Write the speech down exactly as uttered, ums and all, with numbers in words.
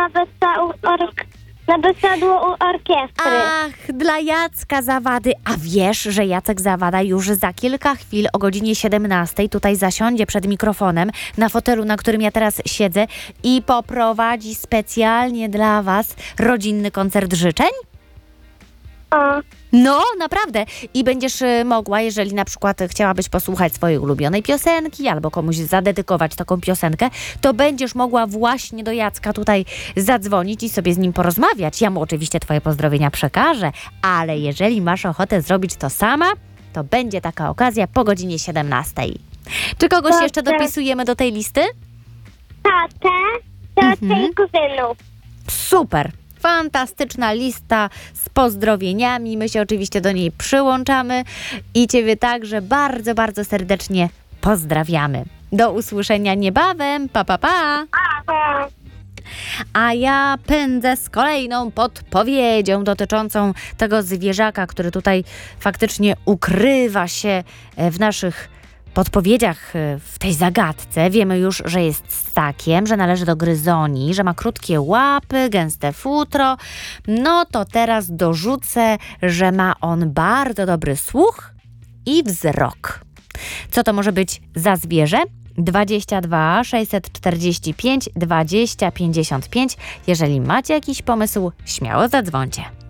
na, wesa- u ork- na wesadło u orkiestry. Ach, dla Jacka Zawady. A wiesz, że Jacek Zawada już za kilka chwil o godzinie siedemnastej tutaj zasiądzie przed mikrofonem na fotelu, na którym ja teraz siedzę i poprowadzi specjalnie dla was rodzinny koncert życzeń? O, No, naprawdę. I będziesz y, mogła, jeżeli na przykład chciałabyś posłuchać swojej ulubionej piosenki albo komuś zadedykować taką piosenkę, to będziesz mogła właśnie do Jacka tutaj zadzwonić i sobie z nim porozmawiać. Ja mu oczywiście twoje pozdrowienia przekażę, ale jeżeli masz ochotę zrobić to sama, to będzie taka okazja po godzinie siedemnastej. Czy kogoś Dobrze. jeszcze dopisujemy do tej listy? tatę, ciocię Mhm. i kuzynów. Super! Fantastyczna lista z pozdrowieniami. My się oczywiście do niej przyłączamy i Ciebie także bardzo, bardzo serdecznie pozdrawiamy. Do usłyszenia niebawem. Pa, pa, pa! O, A ja pędzę z kolejną podpowiedzią dotyczącą tego zwierzaka, który tutaj faktycznie ukrywa się w naszych podpowiedziach w tej zagadce. Wiemy już, że jest ssakiem, że należy do gryzonii, że ma krótkie łapy, gęste futro. No to teraz dorzucę, że ma on bardzo dobry słuch i wzrok. Co to może być za zwierzę? dwadzieścia dwa sześćset czterdzieści pięć dwadzieścia pięćdziesiąt pięć. Jeżeli macie jakiś pomysł, śmiało zadzwońcie.